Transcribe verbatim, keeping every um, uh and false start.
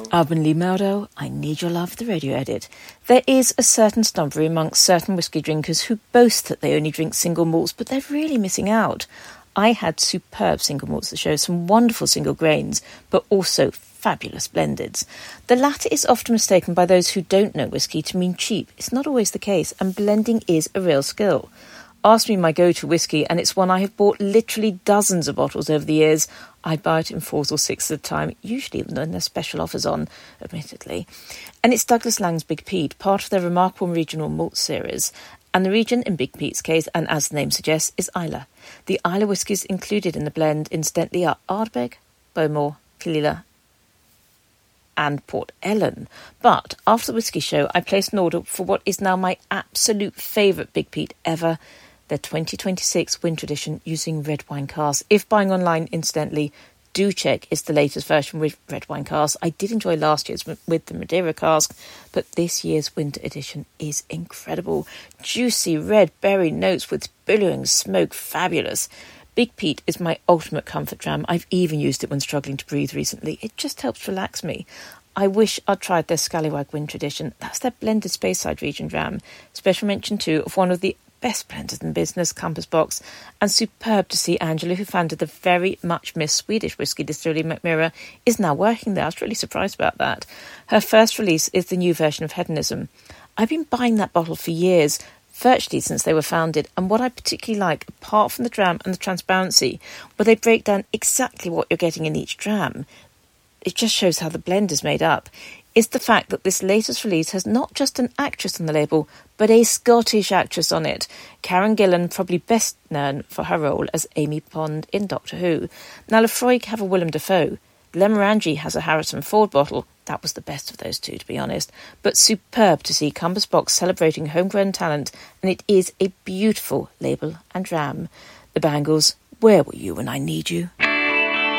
Alban Lee Meldo, I Need Your Love, the radio edit. There is a certain snobbery amongst certain whisky drinkers who boast that they only drink single malts, but they're really missing out. I had superb single malts that show some wonderful single grains, but also fabulous blendeds. The latter is often mistaken by those who don't know whisky to mean cheap. It's not always the case, and blending is a real skill. Ask me my go-to whisky, and it's one I have bought literally dozens of bottles over the years. I buy it in fours or six at a time, usually when there's special offers on, admittedly. And it's Douglas Lang's Big Pete, part of their remarkable regional malt series. And the region, in Big Pete's case, and as the name suggests, is Islay. The Islay whiskies included in the blend, incidentally, are Ardbeg, Bowmore, Killila, and Port Ellen. But after the whisky show, I placed an order for what is now my absolute favourite Big Pete ever, their twenty twenty-six winter edition using red wine casks. If buying online, incidentally, do check it's the latest version with red wine casks. I did enjoy last year's with the Madeira cask, but this year's winter edition is incredible. Juicy red berry notes with billowing smoke, fabulous. Big Pete is my ultimate comfort dram. I've even used it when struggling to breathe recently. It just helps relax me. I wish I'd tried their Scallywag winter edition. That's their blended Speyside region dram. Special mention too of one of the best blenders in business, Compass Box, and superb to see Angela, who founded the very much missed Swedish whisky distillery Mackmyra, is now working there. I was really surprised about that. Her first release is the new version of Hedonism. I've been buying that bottle for years, virtually since they were founded, and what I particularly like, apart from the dram and the transparency, where they break down exactly what you're getting in each dram, it just shows how the blend is made up, is the fact that this latest release has not just an actress on the label, but a Scottish actress on it. Karen Gillan, probably best known for her role as Amy Pond in Doctor Who. Now, Laphroaig have a Willem Dafoe. Glenmorangie has a Harrison Ford bottle. That was the best of those two, to be honest. But superb to see Compass Box celebrating homegrown talent, and it is a beautiful label and dram. The Bangles, where were you when I need you?